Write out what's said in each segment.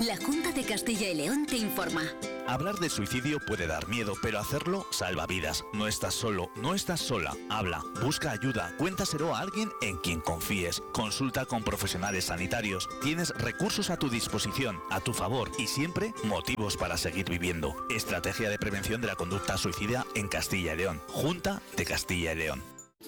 La Junta de Castilla y León te informa. Hablar de suicidio puede dar miedo, pero hacerlo salva vidas. No estás solo, no estás sola. Habla, busca ayuda, cuéntaselo a alguien en quien confíes. Consulta con profesionales sanitarios. Tienes recursos a tu disposición, a tu favor y siempre motivos para seguir viviendo. Estrategia de prevención de la conducta suicida en Castilla y León. Junta de Castilla y León.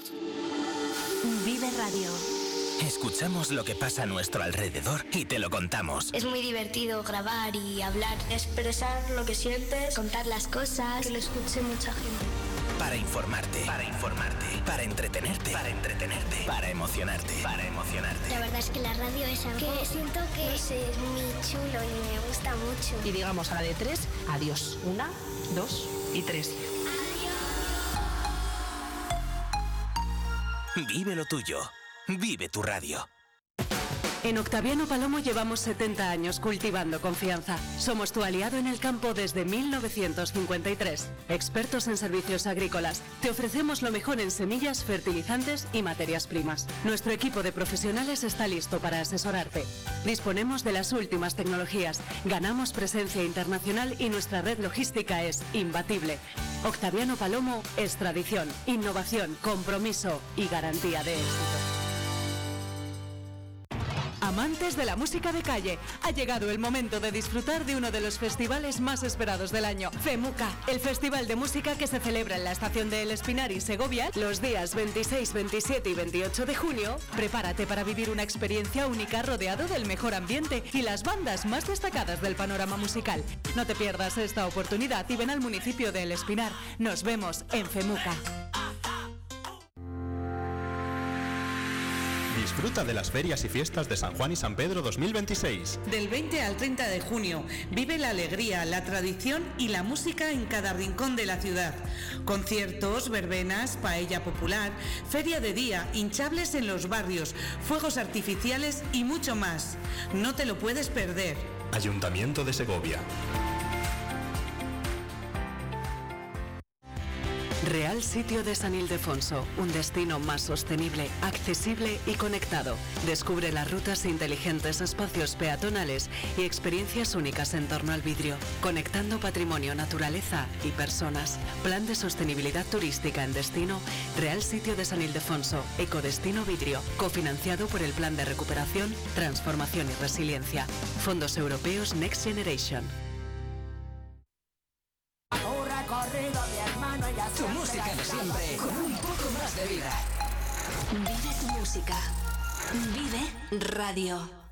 Vive Radio. Escuchamos lo que pasa a nuestro alrededor y te lo contamos. Es muy divertido grabar y hablar, expresar lo que sientes, contar las cosas, que lo escuche mucha gente. Para informarte, para entretenerte, para emocionarte. La verdad es que la radio es algo que siento que es muy chulo y me gusta mucho. Y digamos a la de 3, adiós. 1, 2 y 3. Vive lo tuyo. Vive tu radio. En Octaviano Palomo llevamos 70 años cultivando confianza. Somos tu aliado en el campo desde 1953. Expertos en servicios agrícolas. Te ofrecemos lo mejor en semillas, fertilizantes y materias primas. Nuestro equipo de profesionales está listo para asesorarte. Disponemos de las últimas tecnologías. Ganamos presencia internacional y nuestra red logística es imbatible. Octaviano Palomo es tradición, innovación, compromiso y garantía de éxito. Amantes de la música de calle, ha llegado el momento de disfrutar de uno de los festivales más esperados del año, FEMUCA, el festival de música que se celebra en la estación de El Espinar y Segovia los días 26, 27 y 28 de junio. Prepárate para vivir una experiencia única rodeado del mejor ambiente y las bandas más destacadas del panorama musical. No te pierdas esta oportunidad y ven al municipio de El Espinar. Nos vemos en FEMUCA. Disfruta de las ferias y fiestas de San Juan y San Pedro 2026. Del 20 al 30 de junio, vive la alegría, la tradición y la música en cada rincón de la ciudad. Conciertos, verbenas, paella popular, feria de día, hinchables en los barrios, fuegos artificiales y mucho más. No te lo puedes perder. Ayuntamiento de Segovia. Real Sitio de San Ildefonso, un destino más sostenible, accesible y conectado. Descubre las rutas inteligentes, espacios peatonales y experiencias únicas en torno al vidrio, conectando patrimonio, naturaleza y personas. Plan de sostenibilidad turística en destino, Real Sitio de San Ildefonso, Ecodestino Vidrio, cofinanciado por el Plan de Recuperación, Transformación y Resiliencia. Fondos Europeos Next Generation. Tu música de siempre, con un poco más de vida. Vive tu música. Vive Radio.